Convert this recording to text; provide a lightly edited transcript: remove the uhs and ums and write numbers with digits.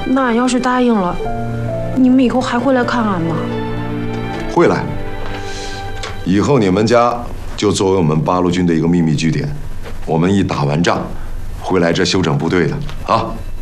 那俺要是答应了，你们以后还会来看俺吗？ 会来。以后你们家就作为我们八路军的一个秘密据点，我们一打完仗，会来这休整部队的啊。